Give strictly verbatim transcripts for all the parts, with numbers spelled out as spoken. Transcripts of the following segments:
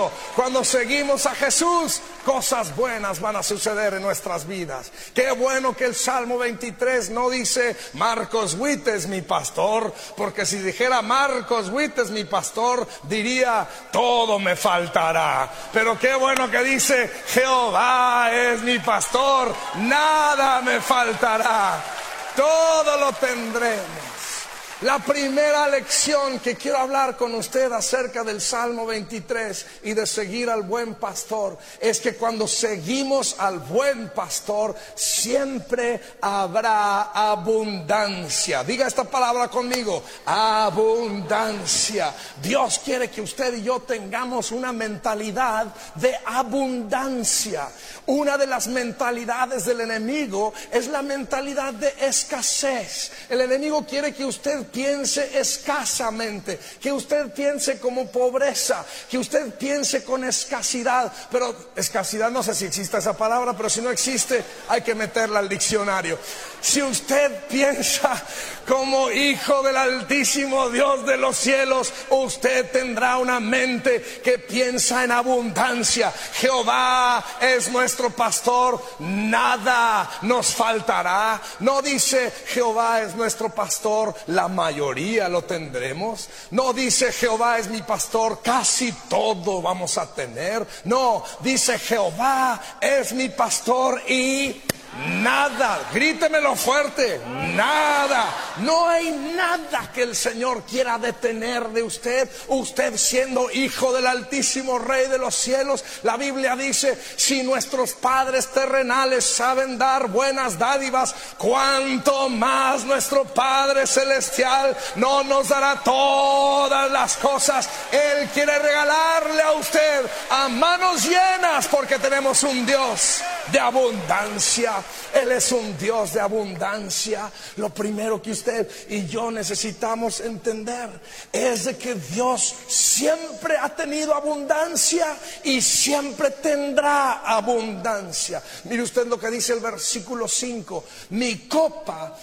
Cristo, cuando seguimos a Jesús, cosas buenas van a suceder en nuestras vidas. Qué bueno que el Salmo veintitrés no dice Marcos Witt es mi pastor, porque si dijera Marcos Witt es mi pastor, diría todo me faltará. Pero qué bueno que dice Jehová es mi pastor, nada me faltará, todo lo tendremos. La primera lección que quiero hablar con usted acerca del Salmo veintitrés y de seguir al buen pastor es que cuando seguimos al buen pastor siempre habrá abundancia. Diga esta palabra conmigo: abundancia. Dios quiere que usted y yo tengamos una mentalidad de abundancia. Una de las mentalidades del enemigo es la mentalidad de escasez. El enemigo quiere que usted piense escasamente, que usted piense como pobreza, que usted piense con escasidad. Pero escasidad, no sé si existe esa palabra, pero si no existe hay que meterla al diccionario. Si usted piensa como hijo del Altísimo Dios de los cielos, usted tendrá una mente que piensa en abundancia. Jehová es nuestro pastor, nada nos faltará. No dice Jehová es nuestro pastor, la mayoría lo tendremos. No dice Jehová es mi pastor, casi todo vamos a tener. No, dice Jehová es mi pastor y nada, grítemelo fuerte, nada, no hay nada que el Señor quiera detener de usted. Usted siendo hijo del Altísimo Rey de los cielos, la Biblia dice: si nuestros padres terrenales saben dar buenas dádivas, cuánto más nuestro Padre Celestial no nos dará todas las cosas. Él quiere regalarle a usted a manos llenas, porque tenemos un Dios de abundancia. Él es un Dios de abundancia. Lo primero que usted y yo necesitamos entender es de que Dios siempre ha tenido abundancia y siempre tendrá abundancia. Mire usted lo que dice el versículo cinco: mi copa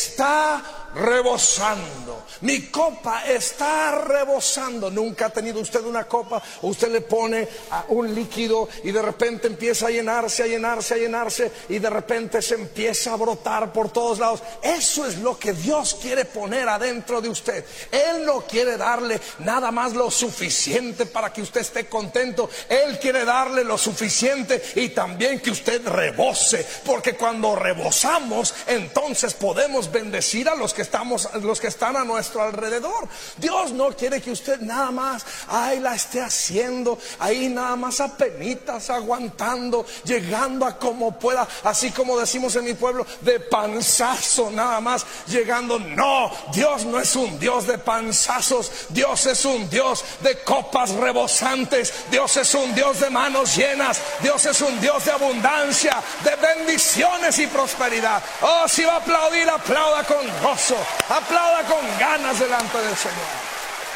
está rebosando. Mi copa está rebosando. Nunca ha tenido usted una copa, usted le pone a un líquido y de repente empieza a llenarse, a llenarse, a llenarse, y de repente se empieza a brotar por todos lados. Eso es lo que Dios quiere poner adentro de usted. Él no quiere darle nada más lo suficiente para que usted esté contento. Él quiere darle lo suficiente y también que usted rebose, porque cuando rebosamos, entonces podemos bendecir a los que estamos, a los que están a nuestro alrededor. Dios no quiere que usted nada más ahí la esté haciendo, ahí nada más apenitas aguantando, llegando a como pueda, así como decimos en mi pueblo, de panzazo nada más llegando. No, Dios no es un Dios de panzazos. Dios es un Dios de copas rebosantes. Dios es un Dios de manos llenas. Dios es un Dios de abundancia, de bendiciones y prosperidad. Oh, si va a aplaudir, aplauda con gozo, aplauda con ganas delante del Señor.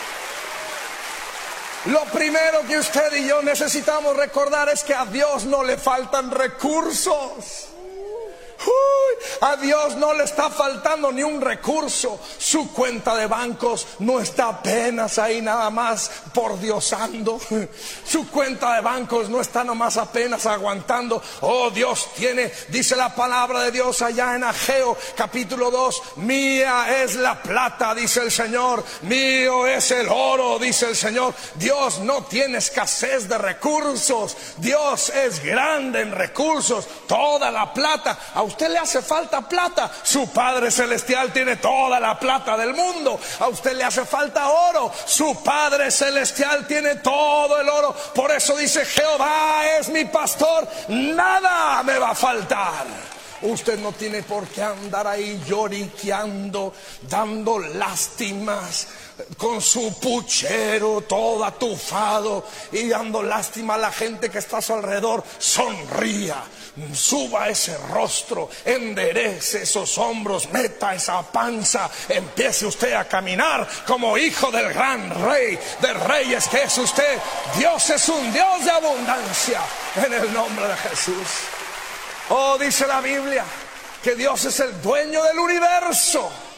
Lo primero que usted y yo necesitamos recordar es que a Dios no le faltan recursos. Uy, a Dios no le está faltando ni un recurso. Su cuenta de bancos no está apenas ahí nada más por diosando. Su cuenta de bancos no está nomás apenas aguantando. Oh, Dios tiene, dice la palabra de Dios allá en Ageo capítulo dos: mía es la plata, dice el Señor, mío es el oro, dice el Señor. Dios no tiene escasez de recursos. Dios es grande en recursos. Toda la plata, a usted le hace falta plata, su Padre Celestial tiene toda la plata del mundo. A usted le hace falta oro, su Padre Celestial tiene todo el oro. Por eso dice: Jehová es mi pastor, nada me va a faltar. Usted no tiene por qué andar ahí lloriqueando, dando lástimas, con su puchero todo atufado y dando lástima a la gente que está a su alrededor. Sonría, suba ese rostro, enderece esos hombros, meta esa panza, empiece usted a caminar como hijo del gran Rey de reyes que es usted. Dios es un Dios de abundancia, en el nombre de Jesús. Oh, dice la Biblia que Dios es el dueño del universo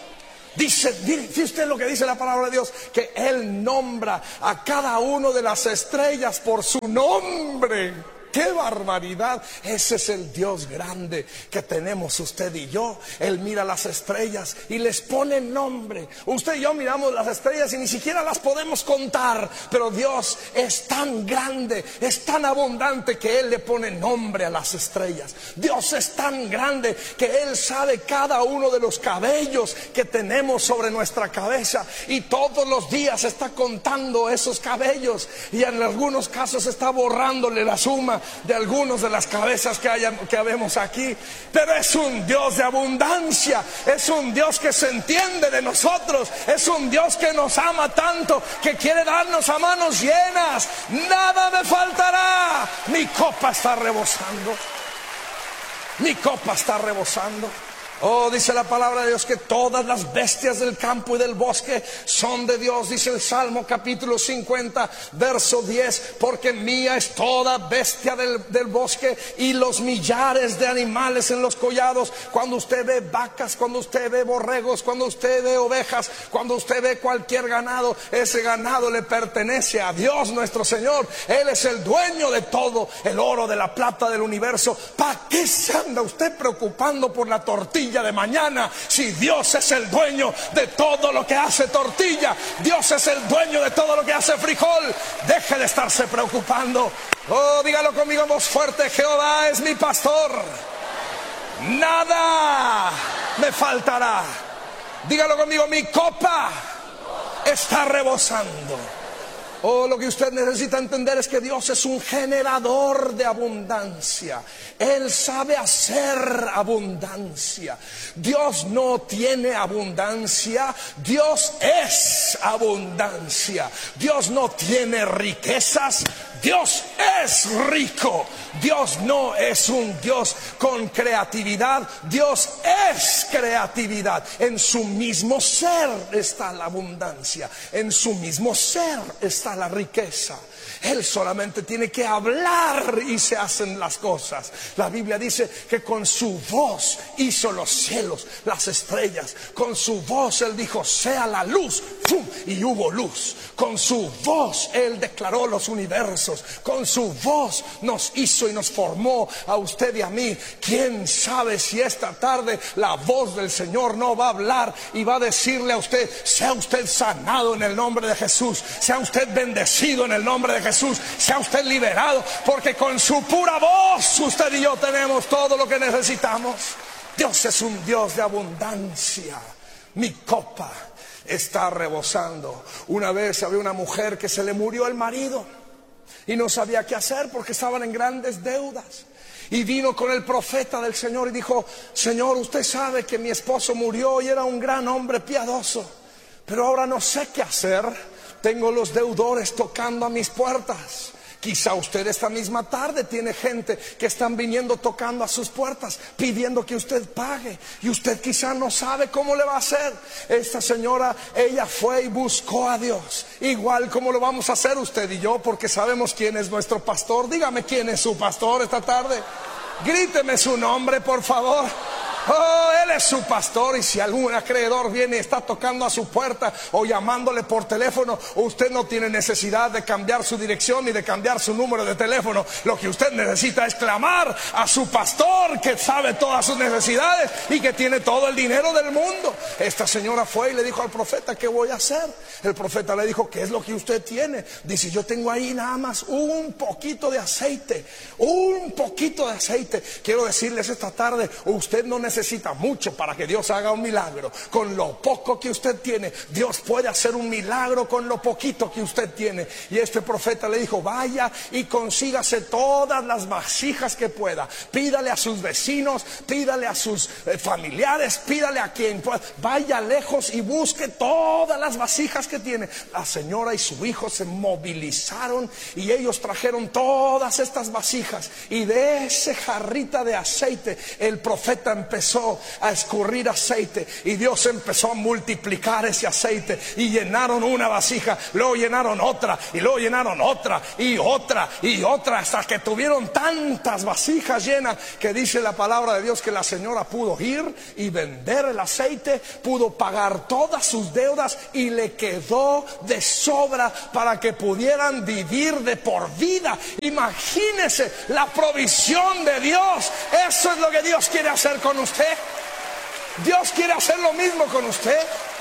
Dice, dice usted lo que dice la palabra de Dios, que Él nombra a cada uno de las estrellas por su nombre. ¡Qué barbaridad! Ese es el Dios grande que tenemos usted y yo. Él mira las estrellas y les pone nombre. Usted y yo miramos las estrellas y ni siquiera las podemos contar, pero Dios es tan grande, es tan abundante, que Él le pone nombre a las estrellas. Dios es tan grande que Él sabe cada uno de los cabellos que tenemos sobre nuestra cabeza, y todos los días está contando esos cabellos, y en algunos casos está borrándole la suma de algunos de las cabezas que, haya, que habemos aquí. Pero es un Dios de abundancia, es un Dios que se entiende de nosotros, es un Dios que nos ama tanto, que quiere darnos a manos llenas. Nada me faltará, mi copa está rebosando, mi copa está rebosando. Oh, dice la palabra de Dios que todas las bestias del campo y del bosque son de Dios. Dice el Salmo capítulo cincuenta, verso diez: porque mía es toda bestia del, del bosque y los millares de animales en los collados. Cuando usted ve vacas, cuando usted ve borregos, cuando usted ve ovejas, cuando usted ve cualquier ganado, ese ganado le pertenece a Dios nuestro Señor. Él es el dueño de todo el oro, de la plata del universo. ¿Para qué se anda usted preocupando por la tortilla de mañana, si Dios es el dueño de todo lo que hace tortilla? Dios es el dueño de todo lo que hace frijol. Deje de estarse preocupando. Oh, dígalo conmigo en voz fuerte: Jehová es mi pastor, nada me faltará. Dígalo conmigo: mi copa está rebosando. Oh, lo que usted necesita entender es que Dios es un generador de abundancia. Él sabe hacer abundancia. Dios no tiene abundancia, Dios es abundancia. Dios no tiene riquezas, Dios es rico. Dios no es un Dios con creatividad, Dios es creatividad. En su mismo ser está la abundancia, en su mismo ser está la riqueza. Él solamente tiene que hablar y se hacen las cosas. La Biblia dice que con su voz hizo los cielos, las estrellas. Con su voz Él dijo: sea la luz, ¡pum!, y hubo luz. Con su voz Él declaró los universos. Con su voz nos hizo y nos formó a usted y a mí. ¿Quién sabe si esta tarde la voz del Señor no va a hablar y va a decirle a usted: sea usted sanado en el nombre de Jesús, sea usted bendecido en el nombre de Jesús, Jesús, sea usted liberado, porque con su pura voz usted y yo tenemos todo lo que necesitamos. Dios es un Dios de abundancia. Mi copa está rebosando. Una vez había una mujer que se le murió el marido y no sabía qué hacer porque estaban en grandes deudas. Y vino con el profeta del Señor y dijo: Señor, usted sabe que mi esposo murió y era un gran hombre piadoso, pero ahora no sé qué hacer. Tengo los deudores tocando a mis puertas. Quizá usted esta misma tarde tiene gente que están viniendo tocando a sus puertas, pidiendo que usted pague, y usted quizá no sabe cómo le va a hacer. Esta señora, ella fue y buscó a Dios, igual como lo vamos a hacer usted y yo, porque sabemos quién es nuestro pastor. Dígame quién es su pastor esta tarde. Gríteme su nombre, por favor. Oh, Él es su pastor. Y si algún acreedor viene y está tocando a su puerta o llamándole por teléfono, usted no tiene necesidad de cambiar su dirección ni de cambiar su número de teléfono. Lo que usted necesita es clamar a su pastor, que sabe todas sus necesidades y que tiene todo el dinero del mundo. Esta señora fue y le dijo al profeta: ¿qué voy a hacer? El profeta le dijo: ¿qué es lo que usted tiene? Dice: yo tengo ahí nada más un poquito de aceite, un poquito de aceite. Quiero decirles esta tarde, usted no necesita necesita mucho para que Dios haga un milagro. Con lo poco que usted tiene, Dios puede hacer un milagro con lo poquito que usted tiene. Y este profeta le dijo: vaya y consígase todas las vasijas que pueda, pídale a sus vecinos, pídale a sus eh, familiares, pídale a quien pueda, vaya lejos y busque todas las vasijas que tiene. La señora y su hijo se movilizaron y ellos trajeron todas estas vasijas, y de ese jarrita de aceite el profeta empezó empezó a escurrir aceite y Dios empezó a multiplicar ese aceite y llenaron una vasija, luego llenaron otra y luego llenaron otra y otra y otra hasta que tuvieron tantas vasijas llenas que dice la palabra de Dios que la señora pudo ir y vender el aceite, pudo pagar todas sus deudas y le quedó de sobra para que pudieran vivir de por vida. Imagínese la provisión de Dios. Eso es lo que Dios quiere hacer con usted. Dios quiere hacer lo mismo con usted.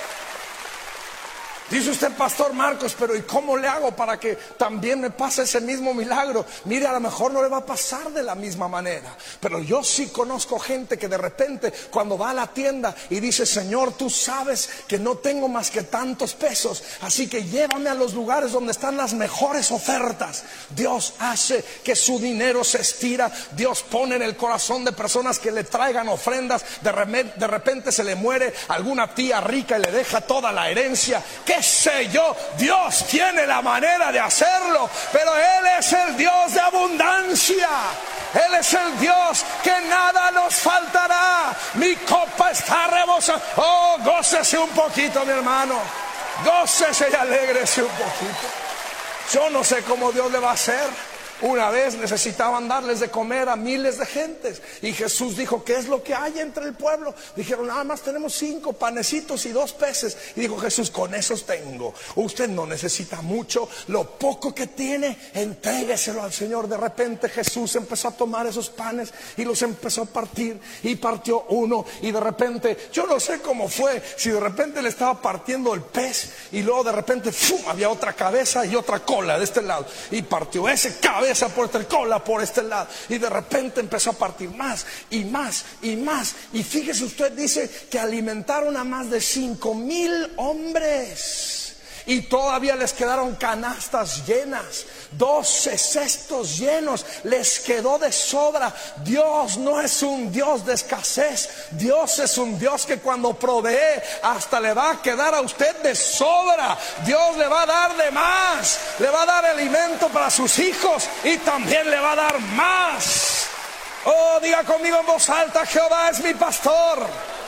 Dice usted, Pastor Marcos, pero ¿y cómo le hago para que también me pase ese mismo milagro? Mire, a lo mejor no le va a pasar de la misma manera, pero yo sí conozco gente que de repente cuando va a la tienda y dice, Señor, tú sabes que no tengo más que tantos pesos, así que llévame a los lugares donde están las mejores ofertas. Dios hace que su dinero se estira. Dios pone en el corazón de personas que le traigan ofrendas. De, de repente se le muere alguna tía rica y le deja toda la herencia. ¿Qué sé yo? Dios tiene la manera de hacerlo, pero Él es el Dios de abundancia. Él es el Dios que nada nos faltará. Mi copa está rebosando. Oh, gócese un poquito, mi hermano. Gócese y alégrese un poquito. Yo no sé cómo Dios le va a hacer. Una vez necesitaban darles de comer a miles de gentes y Jesús dijo, ¿qué es lo que hay entre el pueblo? Dijeron, nada más tenemos cinco panecitos y dos peces. Y dijo Jesús, con esos tengo. Usted no necesita mucho, lo poco que tiene, entrégueselo al Señor. De repente Jesús empezó a tomar esos panes y los empezó a partir y partió uno y de repente, yo no sé cómo fue, si de repente le estaba partiendo el pez y luego de repente ¡fum!, había otra cabeza y otra cola de este lado y partió ese cabeza por este, cola por este lado y de repente empezó a partir más y más y más y fíjese usted, dice que alimentaron a más de cinco mil hombres y todavía les quedaron canastas llenas, doce cestos llenos, les quedó de sobra. Dios no es un Dios de escasez. Dios es un Dios que cuando provee hasta le va a quedar a usted de sobra. Dios le va a dar de más, le va a dar alimento para sus hijos y también le va a dar más. Oh, diga conmigo en voz alta, Jehová es mi pastor,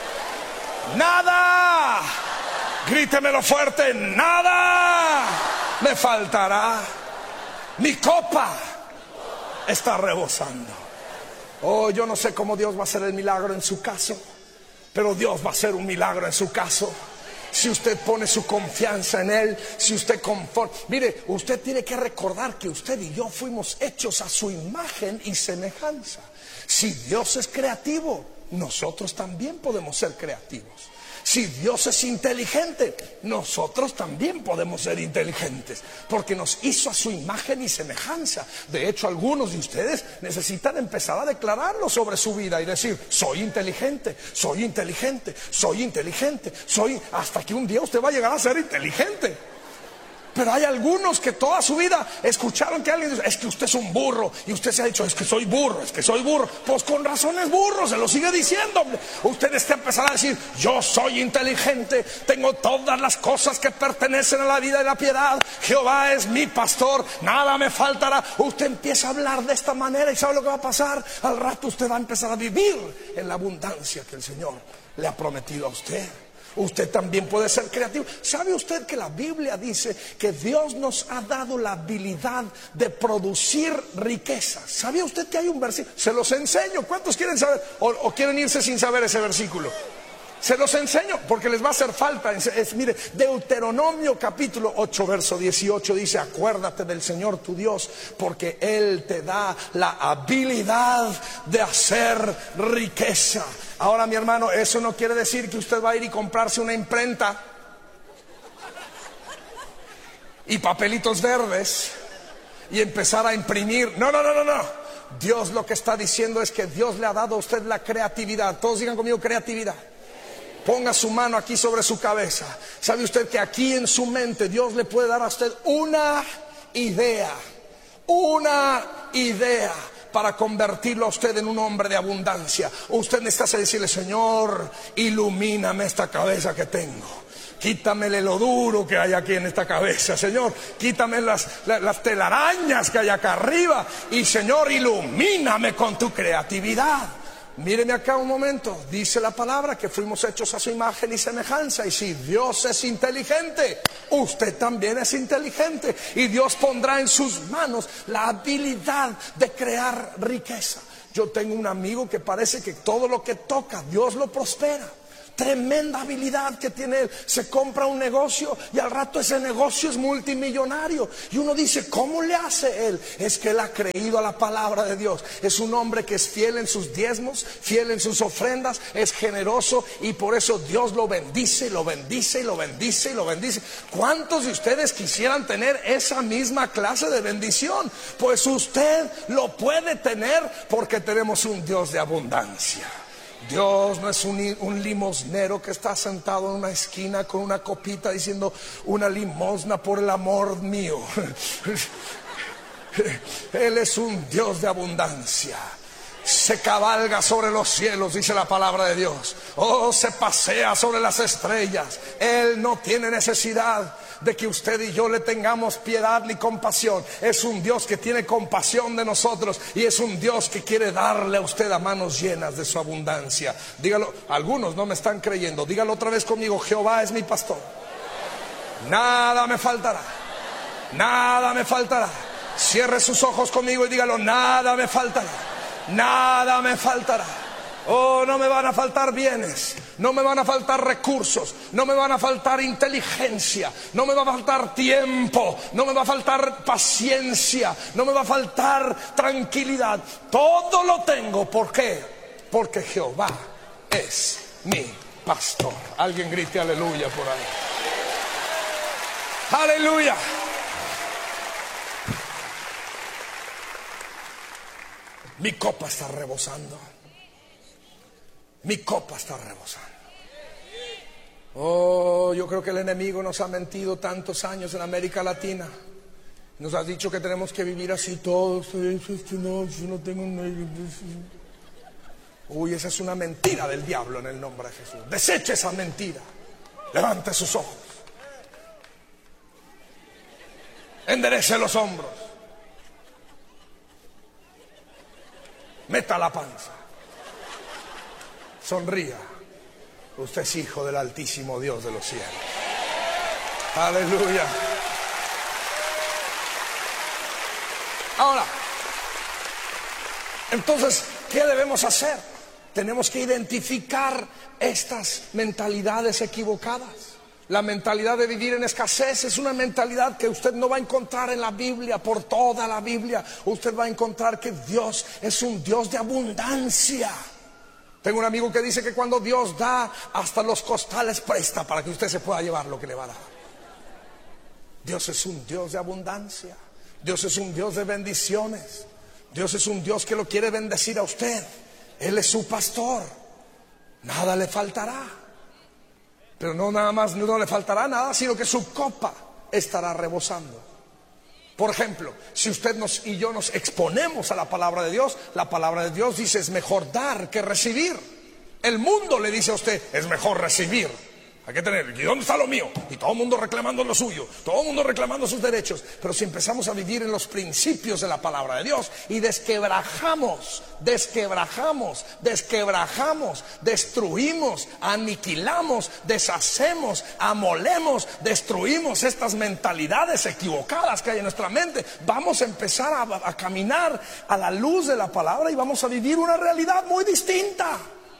nada, grítemelo fuerte, nada me faltará. Mi copa está rebosando. Oh, yo no sé cómo Dios va a hacer el milagro en su caso, pero Dios va a hacer un milagro en su caso. Si usted pone su confianza en Él, si usted conforma. Mire, usted tiene que recordar que usted y yo fuimos hechos a su imagen y semejanza. Si Dios es creativo, nosotros también podemos ser creativos. Si Dios es inteligente, nosotros también podemos ser inteligentes, porque nos hizo a su imagen y semejanza. De hecho, algunos de ustedes necesitan empezar a declararlo sobre su vida y decir, soy inteligente, soy inteligente, soy inteligente, soy, hasta que un día usted va a llegar a ser inteligente. Pero hay algunos que toda su vida escucharon que alguien dice, es que usted es un burro, y usted se ha dicho, es que soy burro, es que soy burro. Pues con razón es burro, se lo sigue diciendo. Usted está empezando a decir, yo soy inteligente, tengo todas las cosas que pertenecen a la vida y la piedad, Jehová es mi pastor, nada me faltará. Usted empieza a hablar de esta manera y ¿sabe lo que va a pasar? Al rato usted va a empezar a vivir en la abundancia que el Señor le ha prometido a usted. Usted también puede ser creativo. ¿Sabe usted que la Biblia dice que Dios nos ha dado la habilidad de producir riquezas? ¿Sabía usted que hay un versículo? Se los enseño. ¿Cuántos quieren saber? ¿O, o quieren irse sin saber ese versículo? Se los enseño porque les va a hacer falta. Es, es, mire, Deuteronomio capítulo ocho verso dieciocho dice, acuérdate del Señor tu Dios, porque Él te da la habilidad de hacer riqueza. Ahora, mi hermano, eso no quiere decir que usted va a ir y comprarse una imprenta y papelitos verdes y empezar a imprimir. No, no, no, no, no. Dios lo que está diciendo es que Dios le ha dado a usted la creatividad. Todos digan conmigo, creatividad. Ponga su mano aquí sobre su cabeza. ¿Sabe usted que aquí en su mente Dios le puede dar a usted una idea? Una idea para convertirlo a usted en un hombre de abundancia. Usted necesita decirle, Señor, ilumíname esta cabeza que tengo. Quítamele lo duro que hay aquí en esta cabeza, Señor. Quítame las, las, las telarañas que hay acá arriba. Y Señor, ilumíname con tu creatividad. Míreme acá un momento. Dice la palabra que fuimos hechos a su imagen y semejanza. Y si Dios es inteligente, usted también es inteligente. Y Dios pondrá en sus manos la habilidad de crear riqueza. Yo tengo un amigo que parece que todo lo que toca, Dios lo prospera. Tremenda habilidad que tiene él. Se compra un negocio y al rato ese negocio es multimillonario. Y uno dice, ¿cómo le hace él? Es que él ha creído a la palabra de Dios. Es un hombre que es fiel en sus diezmos, fiel en sus ofrendas, es generoso, y por eso Dios lo bendice, y lo bendice, y lo bendice, y lo bendice. ¿Cuántos de ustedes quisieran tener esa misma clase de bendición? Pues usted lo puede tener, porque tenemos un Dios de abundancia. Dios no es un, un limosnero que está sentado en una esquina con una copita diciendo una limosna por el amor mío. Él es un Dios de abundancia. Se cabalga sobre los cielos, dice la palabra de Dios. Oh, se pasea sobre las estrellas. Él no tiene necesidad de que usted y yo le tengamos piedad ni compasión. Es un Dios que tiene compasión de nosotros, y es un Dios que quiere darle a usted a manos llenas de su abundancia. Dígalo, algunos no me están creyendo. Dígalo otra vez conmigo: Jehová es mi pastor, nada me faltará, nada me faltará. Cierre sus ojos conmigo y dígalo: nada me faltará, nada me faltará. Oh, no me van a faltar bienes, no me van a faltar recursos, no me van a faltar inteligencia, no me va a faltar tiempo, no me va a faltar paciencia, no me va a faltar tranquilidad. Todo lo tengo. ¿Por qué? Porque Jehová es mi pastor. Alguien grite aleluya por ahí. Aleluya. Mi copa está rebosando. Mi copa está rebosando. Oh, yo creo que el enemigo nos ha mentido tantos años en América Latina. Nos ha dicho que tenemos que vivir así todos. No, yo no tengo. Uy, esa es una mentira del diablo en el nombre de Jesús. Deseche esa mentira. Levante sus ojos. Enderece los hombros. Meta la panza. Sonría. Usted es hijo del Altísimo Dios de los cielos. Aleluya. Ahora, entonces, ¿qué debemos hacer? Tenemos que identificar estas mentalidades equivocadas. La mentalidad de vivir en escasez es una mentalidad que usted no va a encontrar en la Biblia. Por toda la Biblia usted va a encontrar que Dios es un Dios de abundancia. Tengo un amigo que dice que cuando Dios da, hasta los costales presta para que usted se pueda llevar lo que le va a dar. Dios es un Dios de abundancia. Dios es un Dios de bendiciones. Dios es un Dios que lo quiere bendecir a usted. Él es su pastor. Nada le faltará. Pero no nada más, no le faltará nada, sino que su copa estará rebosando. Por ejemplo, si usted nos, y yo nos exponemos a la palabra de Dios, la palabra de Dios dice: es mejor dar que recibir. El mundo le dice a usted: es mejor recibir. Hay que tener, ¿y dónde está lo mío? Y todo el mundo reclamando lo suyo, todo el mundo reclamando sus derechos. Pero si empezamos a vivir en los principios de la palabra de Dios y desquebrajamos, desquebrajamos, desquebrajamos, destruimos, aniquilamos, deshacemos, amolemos, destruimos estas mentalidades equivocadas que hay en nuestra mente, vamos a empezar a, a caminar a la luz de la palabra y vamos a vivir una realidad muy distinta.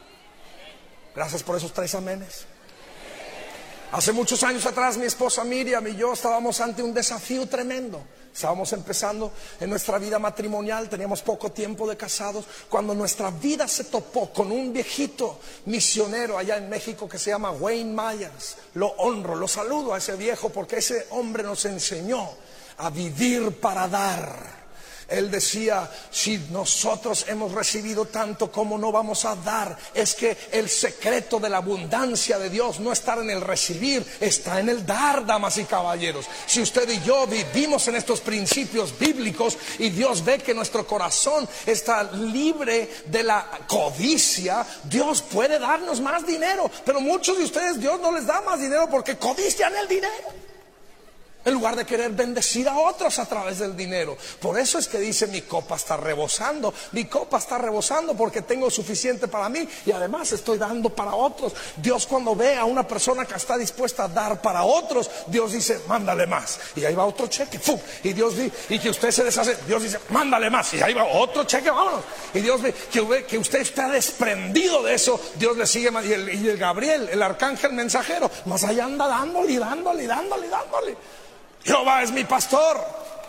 Gracias por esos tres amenes. Hace muchos años atrás, mi esposa Miriam y yo estábamos ante un desafío tremendo. Estábamos empezando en nuestra vida matrimonial, teníamos poco tiempo de casados, cuando nuestra vida se topó con un viejito misionero allá en México que se llama Wayne Myers. Lo honro, lo saludo a ese viejo, porque ese hombre nos enseñó a vivir para dar. Él decía: si nosotros hemos recibido tanto, ¿cómo no vamos a dar? Es que el secreto de la abundancia de Dios no está en el recibir, está en el dar, damas y caballeros. Si usted y yo vivimos en estos principios bíblicos y Dios ve que nuestro corazón está libre de la codicia, Dios puede darnos más dinero. Pero muchos de ustedes, Dios no les da más dinero porque codician el dinero. en lugar de querer bendecir a otros a través del dinero. Por eso es que dice: mi copa está rebosando, mi copa está rebosando porque tengo suficiente para mí y además estoy dando para otros. Dios, cuando ve a una persona que está dispuesta a dar para otros, Dios dice: mándale más. Y ahí va otro cheque, ¡fum! Y Dios dice, y que usted se deshace, Dios dice: mándale más. Y ahí va otro cheque, vámonos. Y Dios ve que, que usted está desprendido de eso, Dios le sigue. Y el, y el Gabriel, el arcángel mensajero, más allá anda dándole y dándole y dándole y dándole. Jehová es mi pastor.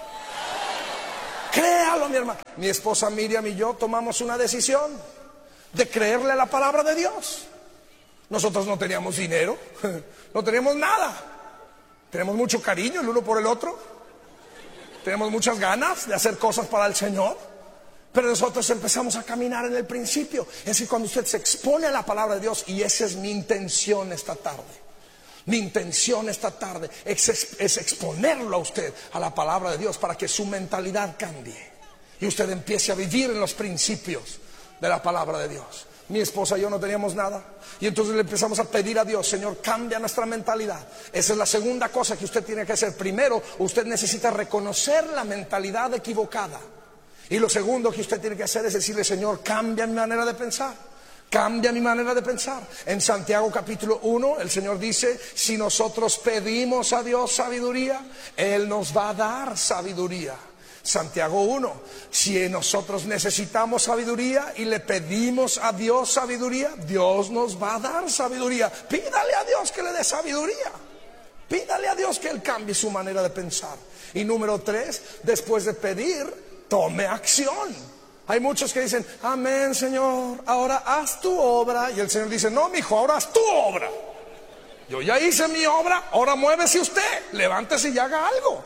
Créalo, mi hermano. Mi esposa Miriam y yo tomamos una decisión de creerle la palabra de Dios. Nosotros no teníamos dinero, no teníamos nada. Tenemos mucho cariño el uno por el otro. Tenemos muchas ganas de hacer cosas para el Señor. Pero nosotros empezamos a caminar en el principio. Es decir, cuando usted se expone a la palabra de Dios, y esa es mi intención esta tarde. Mi intención esta tarde es, es exponerlo a usted a la palabra de Dios para que su mentalidad cambie y usted empiece a vivir en los principios de la palabra de Dios. Mi esposa y yo no teníamos nada y entonces le empezamos a pedir a Dios: Señor, cambia nuestra mentalidad. Esa es la segunda cosa que usted tiene que hacer. Primero, usted necesita reconocer la mentalidad equivocada, y lo segundo que usted tiene que hacer es decirle: Señor, cambia mi manera de pensar. Cambia mi manera de pensar. En Santiago capítulo uno el Señor dice: si nosotros pedimos a Dios sabiduría, Él nos va a dar sabiduría. Santiago uno, si nosotros necesitamos sabiduría y le pedimos a Dios sabiduría, Dios nos va a dar sabiduría. Pídale a Dios que le dé sabiduría. Pídale a Dios que Él cambie su manera de pensar. Y número tres, después de pedir, tome acción. Hay muchos que dicen: amén, Señor, ahora haz tu obra. Y el Señor dice: no, mijo, ahora haz tu obra. Yo ya hice mi obra, ahora muévese usted, levántese y haga algo.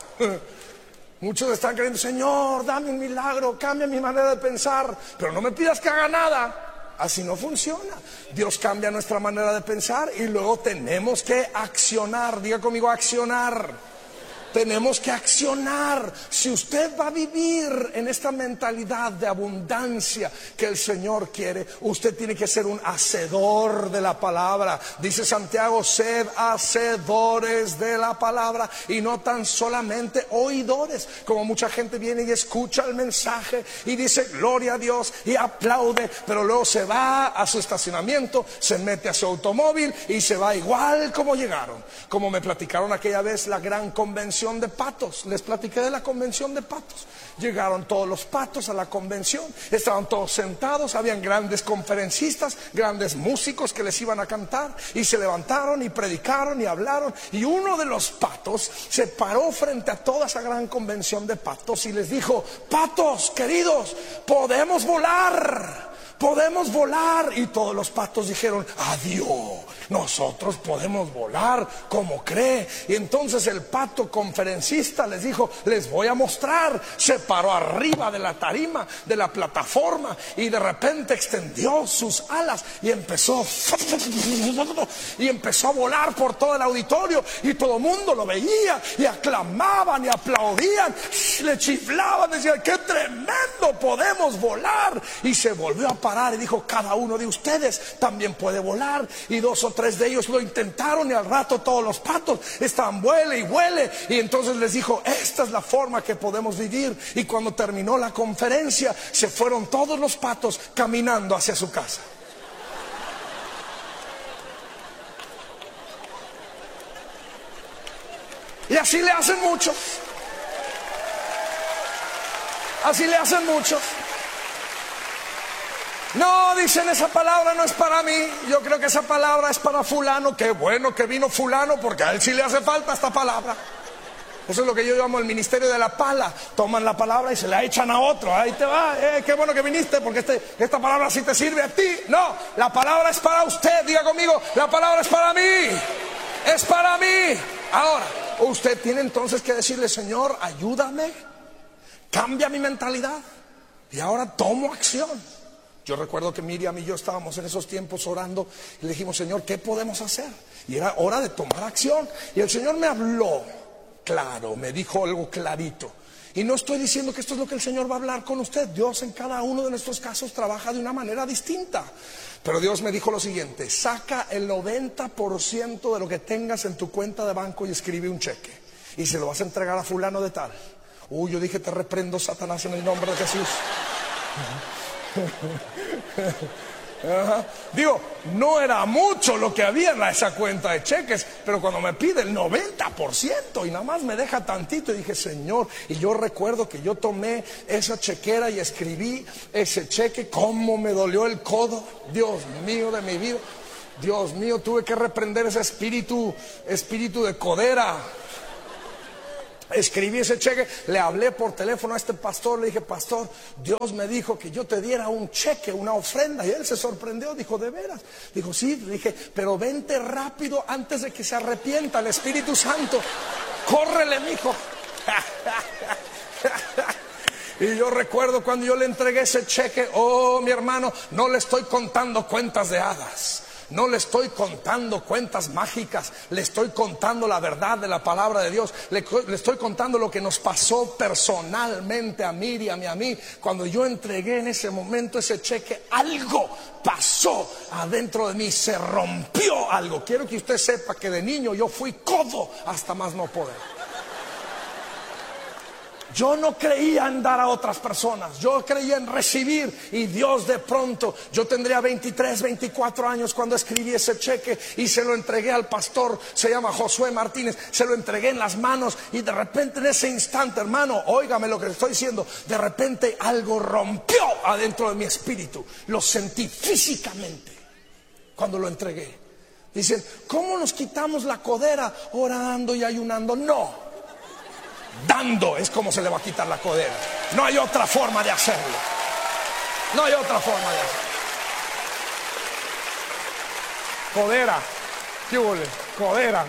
Muchos están creyendo: Señor, dame un milagro, cambia mi manera de pensar, pero no me pidas que haga nada. Así no funciona. Dios cambia nuestra manera de pensar y luego tenemos que accionar. Diga conmigo: accionar. Tenemos que accionar. Si usted va a vivir en esta mentalidad de abundancia que el Señor quiere, usted tiene que ser un hacedor de la palabra. Dice Santiago: sed hacedores de la palabra y no tan solamente oidores. Como mucha gente viene y escucha el mensaje y dice gloria a Dios y aplaude, pero luego se va a su estacionamiento, se mete a su automóvil y se va igual como llegaron. Como me platicaron aquella vez la gran convención de Patos. Les platiqué de la convención de Patos. Llegaron todos los patos a la convención, estaban todos sentados, habían grandes conferencistas, grandes músicos que les iban a cantar, y se levantaron y predicaron y hablaron, y uno de los patos se paró frente a toda esa gran convención de patos y les dijo: patos queridos, podemos volar. Podemos volar. Y todos los patos dijeron: adiós, nosotros podemos volar. ¿Cómo cree? Y entonces el pato conferencista les dijo: les voy a mostrar. Se paró arriba de la tarima, de la plataforma, y de repente extendió sus alas y empezó y empezó a volar por todo el auditorio, y todo el mundo lo veía y aclamaban y aplaudían, le chiflaban, decían: qué tremendo, podemos volar. Y se volvió a parar y dijo: cada uno de ustedes también puede volar. Y dos o tres de ellos lo intentaron, y al rato todos los patos estaban vuele y vuele. Y entonces les dijo: esta es la forma que podemos vivir. Y cuando terminó la conferencia, se fueron todos los patos caminando hacia su casa. Y así le hacen muchos. Así le hacen muchos. No, dicen: esa palabra no es para mí, yo creo que esa palabra es para fulano. Qué bueno que vino fulano, porque a él sí le hace falta esta palabra. Eso es lo que yo llamo el ministerio de la pala. Toman la palabra y se la echan a otro. Ahí te va, eh, qué bueno que viniste, porque este, esta palabra sí te sirve a ti. No, la palabra es para usted. Diga conmigo: la palabra es para mí. Es para mí. Ahora, usted tiene entonces que decirle: Señor, ayúdame, cambia mi mentalidad, y ahora tomo acción. Yo recuerdo que Miriam y yo estábamos en esos tiempos orando y le dijimos: Señor, ¿qué podemos hacer? Y era hora de tomar acción. Y el Señor me habló claro, me dijo algo clarito. Y no estoy diciendo que esto es lo que el Señor va a hablar con usted. Dios en cada uno de nuestros casos trabaja de una manera distinta. Pero Dios me dijo lo siguiente: saca el noventa por ciento de lo que tengas en tu cuenta de banco y escribe un cheque. y se lo vas a entregar a fulano de tal. Uy, yo dije, te reprendo, Satanás, en el nombre de Jesús. Ajá. Digo, no era mucho lo que había en esa cuenta de cheques, pero cuando me pide el noventa por ciento y nada más me deja tantito, y dije, Señor, y yo recuerdo que yo tomé esa chequera y escribí ese cheque, cómo me dolió el codo, Dios mío de mi vida, Dios mío, tuve que reprender ese espíritu, espíritu de codera. Escribí ese cheque, le hablé por teléfono a este pastor, le dije, pastor, Dios me dijo que yo te diera un cheque, una ofrenda, y él se sorprendió, dijo, ¿de veras? Dijo, sí, le dije, pero vente rápido antes de que se arrepienta el Espíritu Santo, córrele, mijo. Y yo recuerdo cuando yo le entregué ese cheque, oh, mi hermano, no le estoy contando cuentas de hadas. No le estoy contando cuentas mágicas, le estoy contando la verdad de la palabra de Dios, le, le estoy contando lo que nos pasó personalmente a Miriam y a mí. Cuando yo entregué en ese momento ese cheque, algo pasó adentro de mí, se rompió algo. Quiero que usted sepa que de niño yo fui codo hasta más no poder. Yo no creía en dar a otras personas, yo creía en recibir, y Dios de pronto, yo tendría veintitrés, veinticuatro años cuando escribí ese cheque y se lo entregué al pastor, se llama Josué Martínez, se lo entregué en las manos y de repente en ese instante, hermano, óigame lo que le estoy diciendo, de repente algo rompió adentro de mi espíritu, lo sentí físicamente cuando lo entregué. Dicen, ¿cómo nos quitamos la codera? Orando y ayunando. No. Dando es como se le va a quitar la codera. No hay otra forma de hacerlo. No hay otra forma de hacerlo. Codera. ¿Qué huele? Codera.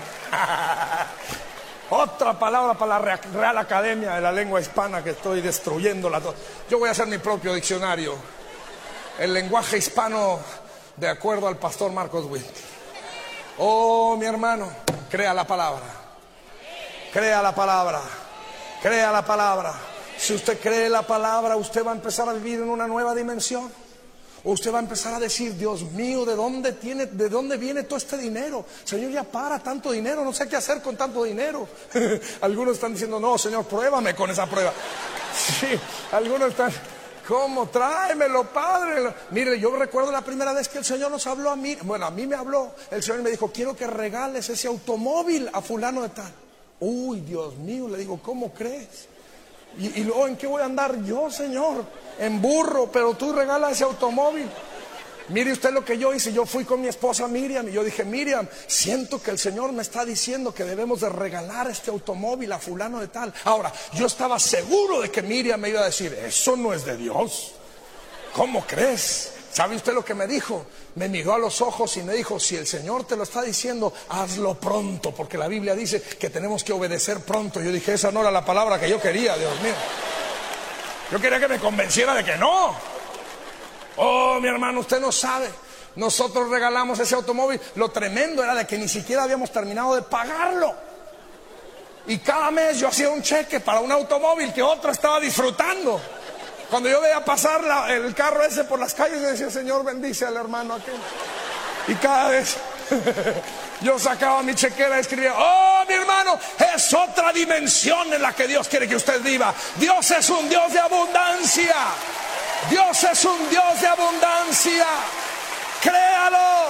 Otra palabra para la Real Academia de la Lengua Hispana que estoy destruyéndola. Yo voy a hacer mi propio diccionario. El lenguaje hispano de acuerdo al pastor Marcos Witt. Oh, mi hermano, crea la palabra. Crea la palabra. Crea la palabra. Si usted cree la palabra, usted va a empezar a vivir en una nueva dimensión. Usted va a empezar a decir, Dios mío, ¿de dónde tiene, de dónde viene todo este dinero? Señor, ya para tanto dinero, no sé qué hacer con tanto dinero. Algunos están diciendo, no, Señor, pruébame con esa prueba. Sí, algunos están, ¿cómo? Tráemelo, Padre. Mire, yo recuerdo la primera vez que el Señor nos habló a mí. Bueno, a mí me habló. El Señor me dijo, quiero que regales ese automóvil a fulano de tal. Uy, Dios mío, le digo, ¿cómo crees? Y, y luego, ¿en qué voy a andar yo, Señor? En burro, pero tú regalas ese automóvil. Mire usted lo que yo hice. Yo fui con mi esposa Miriam y yo dije, Miriam, siento que el Señor me está diciendo que debemos de regalar este automóvil a fulano de tal. Ahora, yo estaba seguro de que Miriam me iba a decir, eso no es de Dios. ¿Cómo crees? ¿Sabe usted lo que me dijo? Me miró a los ojos y me dijo, si el Señor te lo está diciendo, hazlo pronto, porque la Biblia dice que tenemos que obedecer pronto. Yo dije, esa no era la palabra que yo quería, Dios mío. Yo quería que me convenciera de que no. Oh, mi hermano, usted no sabe. Nosotros regalamos ese automóvil. Lo tremendo era de que ni siquiera habíamos terminado de pagarlo. Y cada mes yo hacía un cheque para un automóvil que otro estaba disfrutando. Cuando yo veía pasar la, el carro ese por las calles, yo decía, Señor, bendice al hermano aquel. Y cada vez yo sacaba mi chequera y escribía, oh, mi hermano, es otra dimensión en la que Dios quiere que usted viva. Dios es un Dios de abundancia. Dios es un Dios de abundancia. Créalo.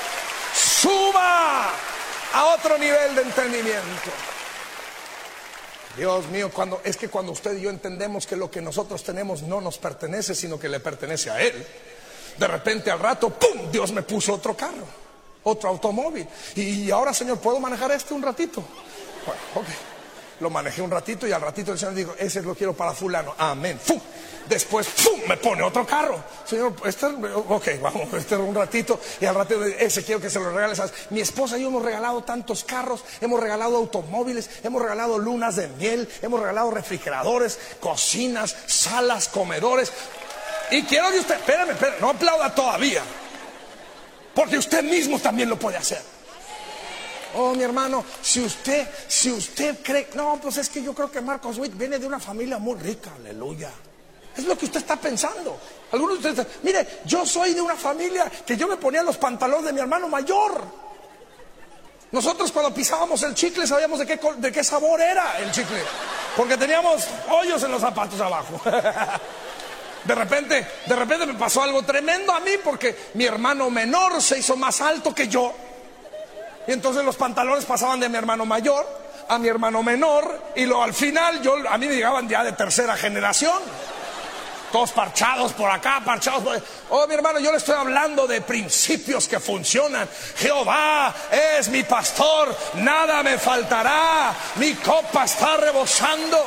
Suba a otro nivel de entendimiento. Dios mío, cuando, es que cuando usted y yo entendemos que lo que nosotros tenemos no nos pertenece, sino que le pertenece a Él, de repente al rato, ¡pum!, Dios me puso otro carro, otro automóvil. Y ahora, Señor, ¿puedo manejar este un ratito? Bueno, ok. Lo manejé un ratito y al ratito el Señor dijo, ese lo quiero para fulano. Amén. ¡Fum! Después, ¡pum!, me pone otro carro. Señor, este, ok, vamos, este un ratito. Y al ratito, ese quiero que se lo regales. Mi esposa y yo hemos regalado tantos carros, hemos regalado automóviles, hemos regalado lunas de miel, hemos regalado refrigeradores, cocinas, salas, comedores. Y quiero que usted, espérame, espérame, no aplauda todavía, porque usted mismo también lo puede hacer. Oh, mi hermano, si usted, si usted cree, no, pues es que yo creo que Marcos Witt viene de una familia muy rica, aleluya. Es lo que usted está pensando. Algunos de ustedes, mire, yo soy de una familia que yo me ponía los pantalones de mi hermano mayor. Nosotros cuando pisábamos el chicle sabíamos de qué, de qué sabor era el chicle, porque teníamos hoyos en los zapatos abajo. De repente, de repente me pasó algo tremendo a mí, porque mi hermano menor se hizo más alto que yo. Y entonces los pantalones pasaban de mi hermano mayor a mi hermano menor, y luego al final yo, a mí me llegaban ya de tercera generación. Todos parchados por acá, parchados por... Oh, mi hermano, yo le estoy hablando de principios que funcionan. Jehová es mi pastor, nada me faltará, mi copa está rebosando.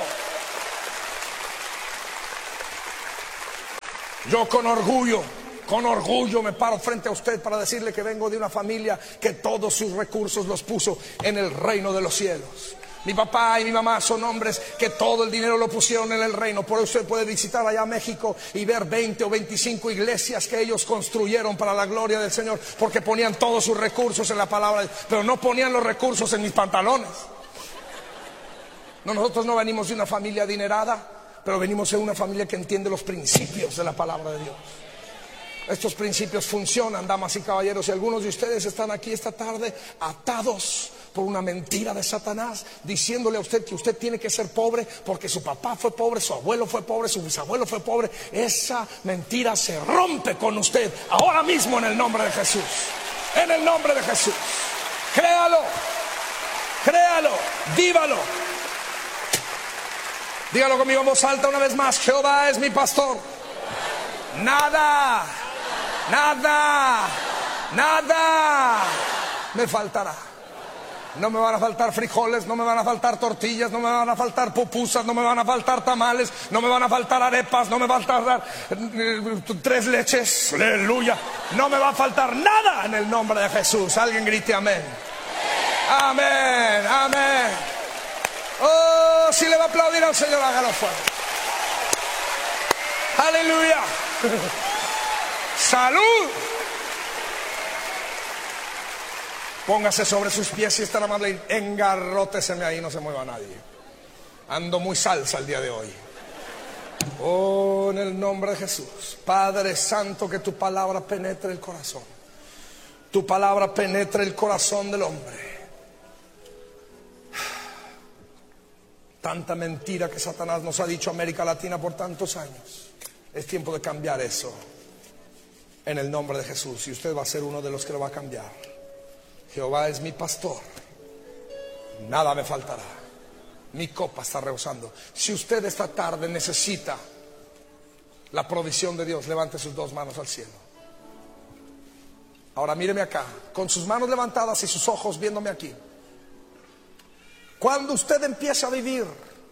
Yo con orgullo, con orgullo me paro frente a usted para decirle que vengo de una familia que todos sus recursos los puso en el reino de los cielos. Mi papá y mi mamá son hombres que todo el dinero lo pusieron en el reino. Por eso usted puede visitar allá México y ver veinte o veinticinco iglesias que ellos construyeron para la gloria del Señor, porque ponían todos sus recursos en la palabra, pero no ponían los recursos en mis pantalones. No, nosotros no venimos de una familia adinerada, pero venimos de una familia que entiende los principios de la palabra de Dios. Estos principios funcionan, damas y caballeros, y algunos de ustedes están aquí esta tarde atados por una mentira de Satanás, diciéndole a usted que usted tiene que ser pobre porque su papá fue pobre, su abuelo fue pobre, su bisabuelo fue pobre. Esa mentira se rompe con usted ahora mismo en el nombre de Jesús. En el nombre de Jesús. Créalo, créalo, vívalo. Dígalo conmigo en voz alta una vez más: Jehová es mi pastor. Nada, nada, nada me faltará. No me van a faltar frijoles, no me van a faltar tortillas, no me van a faltar pupusas, no me van a faltar tamales, no me van a faltar arepas, no me van a faltar eh, tres leches, aleluya. No me va a faltar nada en el nombre de Jesús. Alguien grite amén. Amén, amén. Oh, si le va a aplaudir al Señor, hágalo fuerte. Aleluya. Salud. Póngase sobre sus pies y es tan amable, engarróteseme ahí, no se mueva nadie. Ando muy salsa el día de hoy. Oh, en el nombre de Jesús. Padre Santo, que tu palabra penetre el corazón. Tu palabra penetre el corazón del hombre. Tanta mentira que Satanás nos ha dicho a América Latina por tantos años. Es tiempo de cambiar eso en el nombre de Jesús, y usted va a ser uno de los que lo va a cambiar. Jehová es mi pastor, nada me faltará, mi copa está rebosando. Si usted esta tarde necesita la provisión de Dios, levante sus dos manos al cielo. Ahora míreme acá, con sus manos levantadas y sus ojos viéndome aquí. Cuando usted empieza a vivir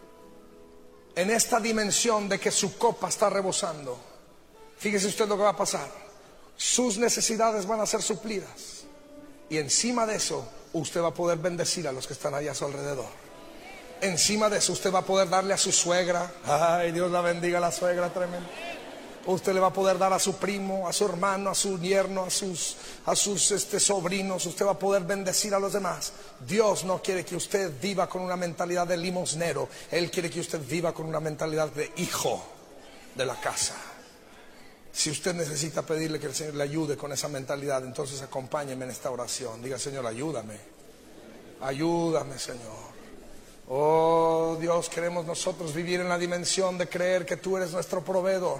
en esta dimensión de que su copa está rebosando, fíjese usted lo que va a pasar. Sus necesidades van a ser suplidas. Y encima de eso, usted va a poder bendecir a los que están allá a su alrededor. Encima de eso, usted va a poder darle a su suegra. Ay, Dios la bendiga a la suegra, tremendo. Usted le va a poder dar a su primo, a su hermano, a su yerno, a sus, a sus este, sobrinos. Usted va a poder bendecir a los demás. Dios no quiere que usted viva con una mentalidad de limosnero. Él quiere que usted viva con una mentalidad de hijo de la casa. Si usted necesita pedirle que el Señor le ayude con esa mentalidad, entonces acompáñeme en esta oración. Diga: Señor, ayúdame. Ayúdame, Señor. Oh Dios, queremos nosotros vivir en la dimensión de creer que tú eres nuestro proveedor.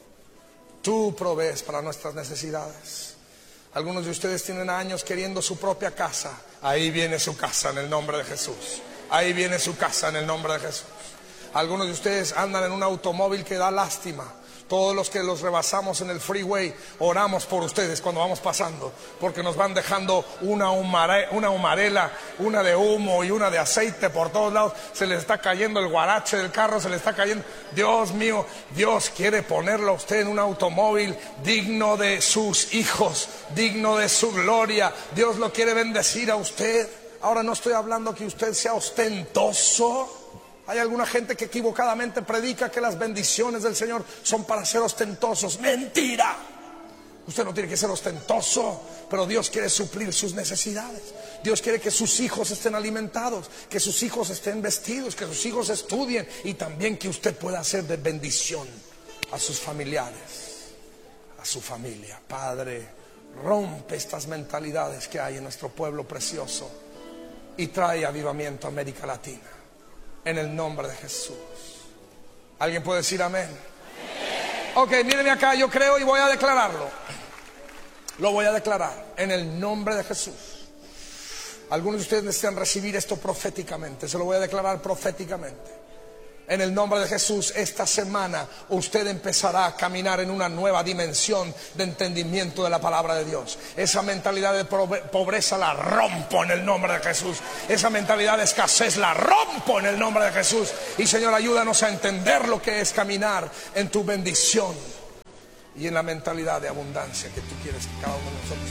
Tú provees para nuestras necesidades. Algunos de ustedes tienen años queriendo su propia casa. Ahí viene su casa en el nombre de Jesús. Ahí viene su casa en el nombre de Jesús. Algunos de ustedes andan en un automóvil que da lástima. Todos los que los rebasamos en el freeway oramos por ustedes cuando vamos pasando, porque nos van dejando una, humare, una humarela, una de humo y una de aceite por todos lados. Se les está cayendo el guarache del carro, se les está cayendo. Dios mío, Dios quiere ponerlo a usted en un automóvil digno de sus hijos, digno de su gloria. Dios lo quiere bendecir a usted. Ahora no estoy hablando que usted sea ostentoso. Hay alguna gente que equivocadamente predica que las bendiciones del Señor son para ser ostentosos. ¡Mentira! Usted no tiene que ser ostentoso, pero Dios quiere suplir sus necesidades. Dios quiere que sus hijos estén alimentados, que sus hijos estén vestidos, que sus hijos estudien, y también que usted pueda hacer de bendición a sus familiares, a su familia. Padre, rompe estas mentalidades que hay en nuestro pueblo precioso. y trae avivamiento a América Latina. En el nombre de Jesús. ¿Alguien puede decir amén? Ok, mírenme acá, yo creo y voy a declararlo. Lo voy a declarar en el nombre de Jesús. Algunos de ustedes necesitan recibir esto proféticamente. Se lo voy a declarar proféticamente. En el nombre de Jesús, esta semana usted empezará a caminar en una nueva dimensión de entendimiento de la palabra de Dios. Esa mentalidad de pobreza la rompo en el nombre de Jesús. Esa mentalidad de escasez la rompo en el nombre de Jesús. Y Señor, ayúdanos a entender lo que es caminar en tu bendición y en la mentalidad de abundancia que tú quieres que cada uno de nosotros